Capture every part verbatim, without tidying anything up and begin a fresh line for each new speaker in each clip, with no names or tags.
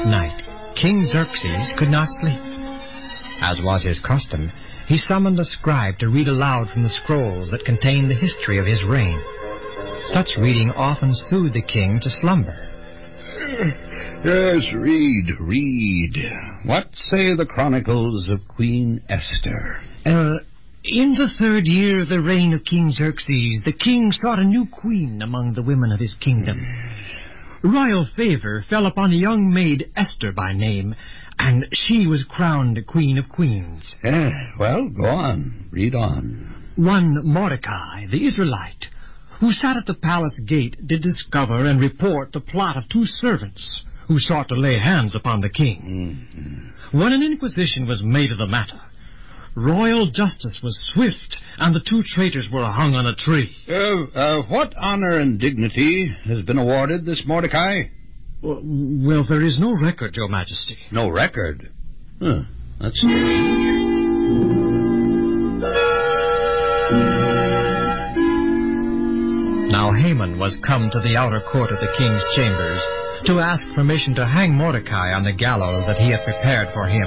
That night, King Xerxes could not sleep. As was his custom, he summoned a scribe to read aloud from the scrolls that contained the history of his reign. Such reading often soothed the king to slumber.
Yes, read, read. What say the chronicles of Queen Esther?
Uh, in the third year of the reign of King Xerxes, the king sought a new queen among the women of his kingdom. Royal favor fell upon a young maid, Esther by name, and she was crowned Queen of Queens.
Eh, well, go on. Read on.
One Mordecai, the Israelite, who sat at the palace gate, did discover and report the plot of two servants who sought to lay hands upon the king. Mm-hmm. When an inquisition was made of the matter, royal justice was swift, and the two traitors were hung on a tree.
Uh, uh, what honor and dignity has been awarded this Mordecai?
Well, well, there is no record, Your Majesty.
No record? Huh, that's strange.
Now Haman was come to the outer court of the king's chambers to ask permission to hang Mordecai on the gallows that he had prepared for him.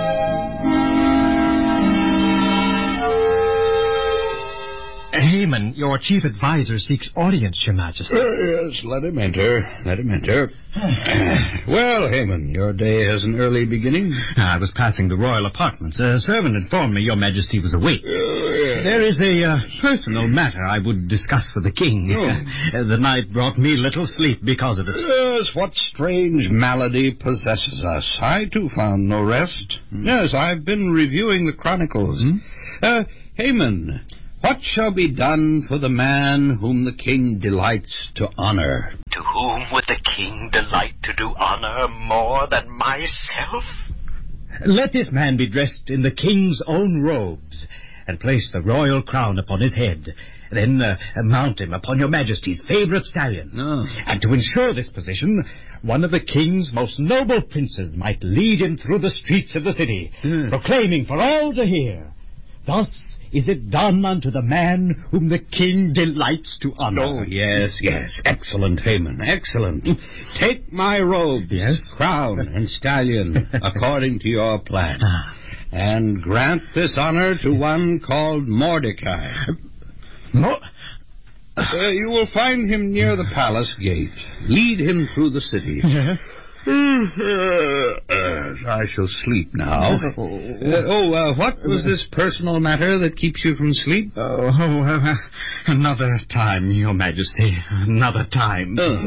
Haman, your chief advisor, seeks audience, Your Majesty.
Uh, yes, let him enter. Let him enter. Well, Haman, your day has an early beginning.
I was passing the royal apartments. A servant informed me your majesty was awake.
Uh, yes.
There is a uh, personal matter I would discuss with the king.
Oh.
Uh, the night brought me little sleep because of it.
Yes, what strange malady possesses us? I, too, found no rest. Mm. Yes, I've been reviewing the chronicles. Mm. Uh, Haman... What shall be done for the man whom the king delights to honor?
To whom would the king delight to do honor more than myself?
Let this man be dressed in the king's own robes, and place the royal crown upon his head. Then uh, mount him upon your majesty's favorite stallion.
Oh.
And to ensure this position, one of the king's most noble princes might lead him through the streets of the city, mm. proclaiming for all to hear, "Thus is it done unto the man whom the king delights to honor."
Oh, yes, yes. Excellent, Haman, excellent. Take my robes,
yes,
crown, and stallion, according to your plan, and grant this honor to one called Mordecai.
Mo-
uh, you will find him near the palace gate. Lead him through the city.
Yeah.
Uh, I shall sleep now. Uh, oh, uh, what was this personal matter that keeps you from sleep?
Oh, oh uh, another time, Your Majesty. Another time.
Uh.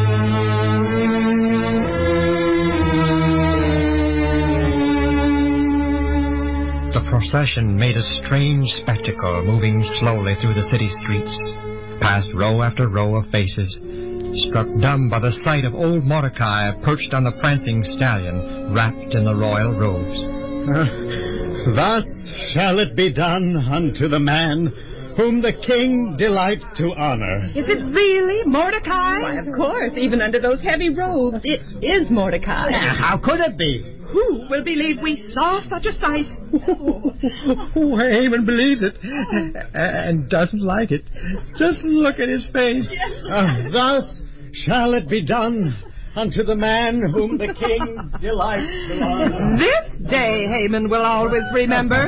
The procession made a strange spectacle, moving slowly through the city streets, past row after row of faces, struck dumb by the sight of old Mordecai perched on the prancing stallion, wrapped in the royal robes.
Uh, thus shall it be done unto the man whom the king delights to honor.
Is it really Mordecai? Why, of course, even under those heavy robes, it is Mordecai.
Uh, how could it be?
Who will believe we saw such a sight?
Oh, Haman believes it, and doesn't like it. Just look at his face.
Uh, thus shall it be done unto the man whom the king delights to honor.
This day Haman will always remember.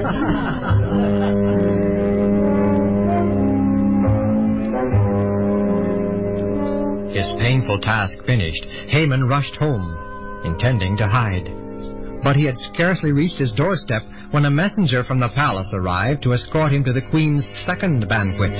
His painful task finished, Haman rushed home, intending to hide. But he had scarcely reached his doorstep when a messenger from the palace arrived to escort him to the queen's second banquet.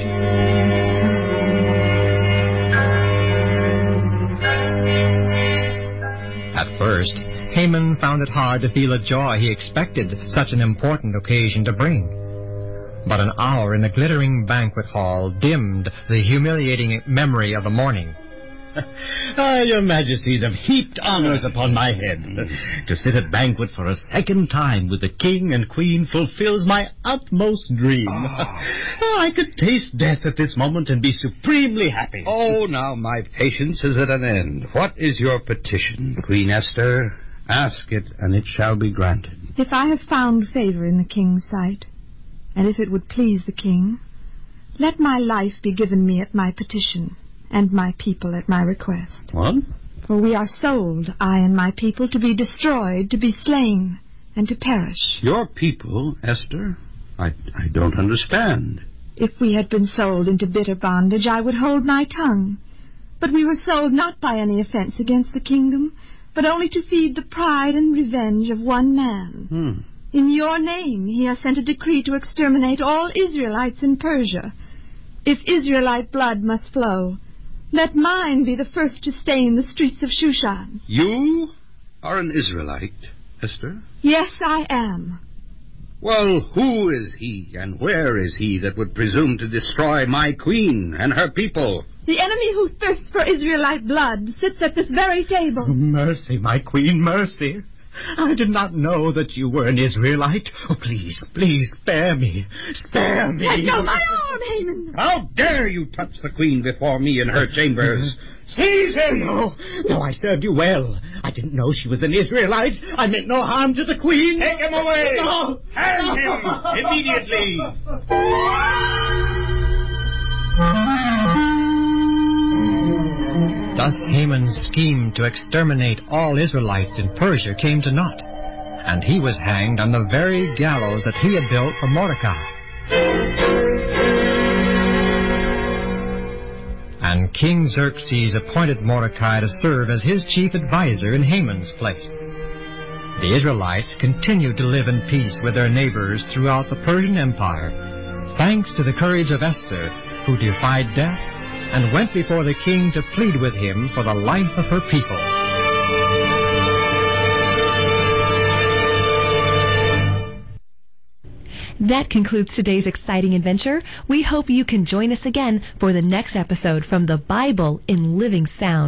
At first, Haman found it hard to feel the joy he expected such an important occasion to bring. But an hour in the glittering banquet hall dimmed the humiliating memory of the morning.
Ah, your majesties have heaped honors upon my head. To sit at banquet for a second time with the king and queen fulfills my utmost dream. Oh. Oh, I could taste death at this moment and be supremely happy.
Oh, now my patience is at an end. What is your petition, Queen Esther? Ask it, and it shall be granted.
If I have found favor in the king's sight, and if it would please the king, let my life be given me at my petition, and my people at my request.
What?
For we are sold, I and my people, to be destroyed, to be slain, and to perish.
Your people, Esther? I, I don't understand.
If we had been sold into bitter bondage, I would hold my tongue. But we were sold not by any offense against the kingdom, but only to feed the pride and revenge of one man.
Hmm.
In your name he has sent a decree to exterminate all Israelites in Persia. If Israelite blood must flow, let mine be the first to stain the streets of Shushan.
You are an Israelite, Esther?
Yes, I am.
Well, who is he and where is he that would presume to destroy my queen and her people?
The enemy who thirsts for Israelite blood sits at this very table.
Mercy, my queen, mercy. I did not know that you were an Israelite. Oh, please, please, spare me. Spare me.
Let go my arm, Haman.
How dare you touch the queen before me in her chambers? Seize him!
No, no, I served you well. I didn't know she was an Israelite. I meant no harm to the queen.
Take him away!
No!
Hang him immediately!
Thus Haman's scheme to exterminate all Israelites in Persia came to naught, and he was hanged on the very gallows that he had built for Mordecai. And King Xerxes appointed Mordecai to serve as his chief advisor in Haman's place. The Israelites continued to live in peace with their neighbors throughout the Persian Empire, thanks to the courage of Esther, who defied death and went before the king to plead with him for the life of her people.
That concludes today's exciting adventure. We hope you can join us again for the next episode from the Bible in Living Sound.